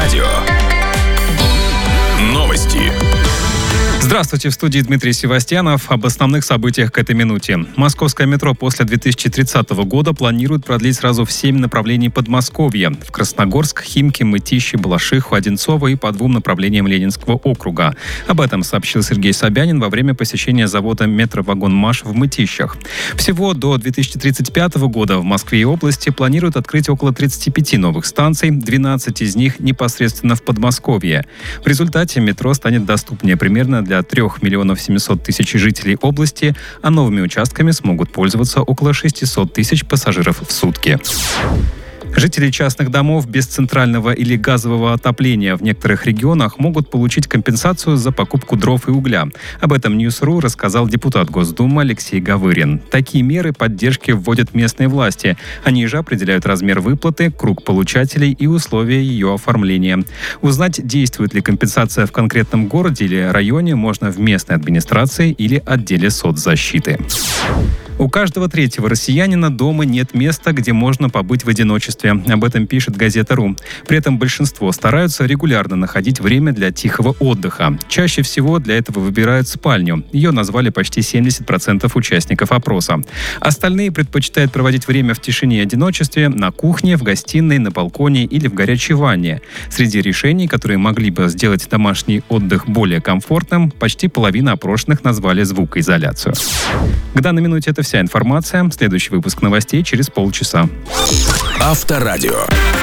Авторадио. Новости. Здравствуйте, в студии Дмитрий Севастьянов. Об основных событиях к этой минуте. Московское метро после 2030 года планирует продлить сразу в 7 направлений Подмосковья. В Красногорск, Химки, Мытищи, Балашиху, Одинцово и по 2 направлениям Ленинского округа. Об этом сообщил Сергей Собянин во время посещения завода «Метровагонмаш» в Мытищах. Всего до 2035 года в Москве и области планируют открыть около 35 новых станций, 12 из них непосредственно в Подмосковье. В результате метро станет доступнее примерно для 3 700 000 жителей области, а новыми участками смогут пользоваться около 600 000 пассажиров в сутки. Жители частных домов без центрального или газового отопления в некоторых регионах могут получить компенсацию за покупку дров и угля. Об этом News.ru рассказал депутат Госдумы Алексей Гавырин. Такие меры поддержки вводят местные власти. Они же определяют размер выплаты, круг получателей и условия ее оформления. Узнать, действует ли компенсация в конкретном городе или районе, можно в местной администрации или отделе соцзащиты. У каждого третьего россиянина дома нет места, где можно побыть в одиночестве. Об этом пишет газета.ру. При этом большинство стараются регулярно находить время для тихого отдыха. Чаще всего для этого выбирают спальню. Ее назвали почти 70% участников опроса. Остальные предпочитают проводить время в тишине и одиночестве на кухне, в гостиной, на балконе или в горячей ванне. Среди решений, которые могли бы сделать домашний отдых более комфортным, почти половина опрошенных назвали звукоизоляцию. К данной минуте это вся информация. Следующий выпуск новостей через полчаса. Авторадио.